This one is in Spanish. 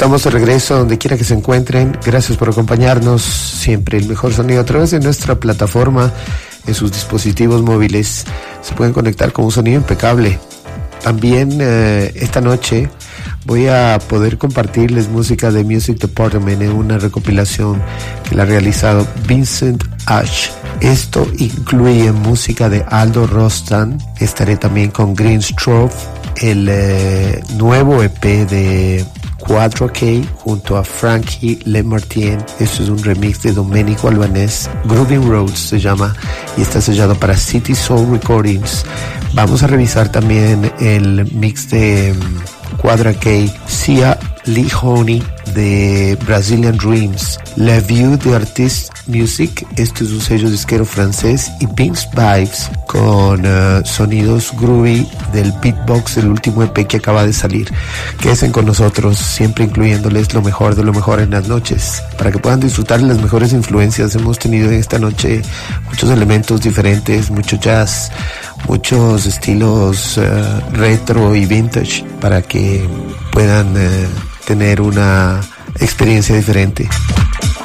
Estamos de regreso donde quiera que se encuentren. Gracias por acompañarnos. Siempre el mejor sonido a través de nuestra plataforma. En sus dispositivos móviles se pueden conectar con un sonido impecable. También esta noche voy a poder compartirles música de Music Department en una recopilación que la ha realizado Vincent Ash. Esto incluye música de Aldo Rostan. Estaré también con Green Strobe, el nuevo EP de 4K junto a Frankie Lemartien. Esto es un remix de Domenico Albanese. Grooving Roads se llama y está sellado para City Soul Recordings. Vamos a revisar también el mix de 4K, Sia Lee Honey de Brazilian Dreams, La View de Artist Music, este es un sello disquero francés, y Vince Vibes con sonidos groovy del beatbox, el último EP que acaba de salir. Quédense con nosotros, siempre incluyéndoles lo mejor de lo mejor en las noches, para que puedan disfrutar las mejores influencias. Hemos tenido en esta noche muchos elementos diferentes, mucho jazz, muchos estilos retro y vintage, para que puedan tener una experiencia diferente.